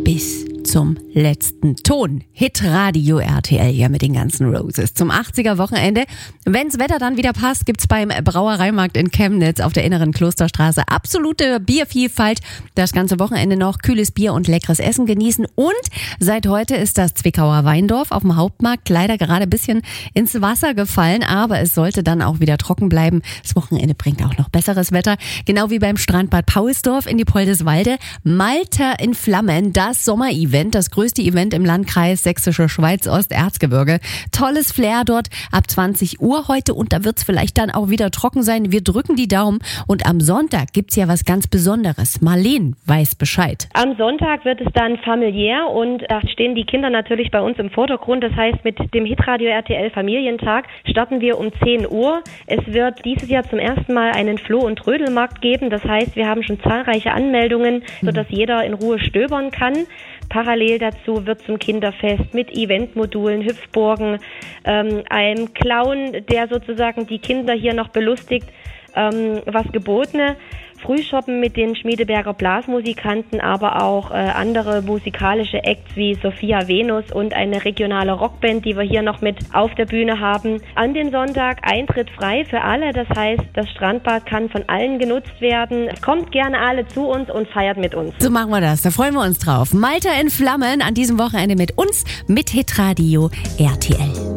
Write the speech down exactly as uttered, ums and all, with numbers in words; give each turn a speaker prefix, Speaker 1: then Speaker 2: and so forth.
Speaker 1: bis zum letzten Ton. Hitradio R T L, ja, mit den ganzen Roses. Zum achtziger-Wochenende. Wenn's Wetter dann wieder passt, gibt's beim Brauereimarkt in Chemnitz auf der inneren Klosterstraße absolute Biervielfalt. Das ganze Wochenende noch kühles Bier und leckeres Essen genießen. Und seit heute ist das Zwickauer Weindorf auf dem Hauptmarkt leider gerade ein bisschen ins Wasser gefallen, aber es sollte dann auch wieder trocken bleiben. Das Wochenende bringt auch noch besseres Wetter. Genau wie beim Strandbad Paulsdorf in die Poldeswalde. Malta in Flammen, das Sommer-Event. Das größte Event im Landkreis Sächsische Schweiz-Ost-Erzgebirge. Tolles Flair dort ab zwanzig Uhr heute und da wird es vielleicht dann auch wieder trocken sein. Wir drücken die Daumen und am Sonntag gibt's ja was ganz Besonderes. Marleen weiß Bescheid.
Speaker 2: Am Sonntag wird es dann familiär und da stehen die Kinder natürlich bei uns im Vordergrund. Das heißt, mit dem Hitradio R T L Familientag starten wir um zehn Uhr. Es wird dieses Jahr zum ersten Mal einen Floh- und Trödelmarkt geben. Das heißt, wir haben schon zahlreiche Anmeldungen, sodass jeder in Ruhe stöbern kann. Parallel dazu wird zum Kinderfest mit Eventmodulen, Hüpfburgen, ähm, einem Clown, der sozusagen die Kinder hier noch belustigt, ähm, was gebotene. Frühshoppen mit den Schmiedeberger Blasmusikanten, aber auch äh, andere musikalische Acts wie Sophia Venus und eine regionale Rockband, die wir hier noch mit auf der Bühne haben. An dem Sonntag Eintritt frei für alle, das heißt, das Strandbad kann von allen genutzt werden. Kommt gerne alle zu uns und feiert mit uns.
Speaker 1: So machen wir das, da freuen wir uns drauf. Malta in Flammen an diesem Wochenende mit uns, mit Hitradio R T L.